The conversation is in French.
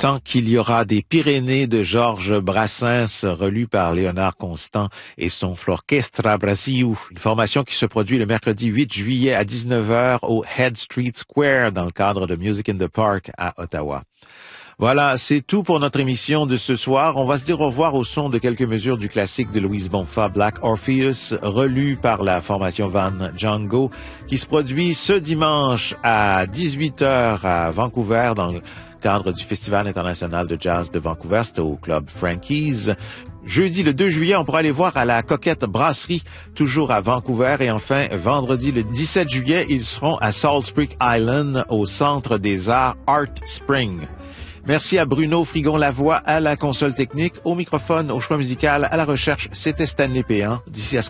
Tant qu'il y aura des Pyrénées de Georges Brassens, relu par Léonard Constant et son Florchestra Brasil, une formation qui se produit le mercredi 8 juillet à 19h au Head Street Square dans le cadre de Music in the Park à Ottawa. Voilà, c'est tout pour notre émission de ce soir. On va se dire au revoir au son de quelques mesures du classique de Louise Bonfa, Black Orpheus, relu par la formation Van Django, qui se produit ce dimanche à 18h à Vancouver dans le cadre du Festival international de jazz de Vancouver. C'est au Club Frankie's. Jeudi, le 2 juillet, on pourra aller voir à la Coquette Brasserie, toujours à Vancouver. Et enfin, vendredi, le 17 juillet, ils seront à Salt Spring Island, au Centre des Arts Art Spring. Merci à Bruno Frigon-Lavoie à la console technique, au microphone, au choix musical, à la recherche. C'était Stanley Péan. D'ici à ce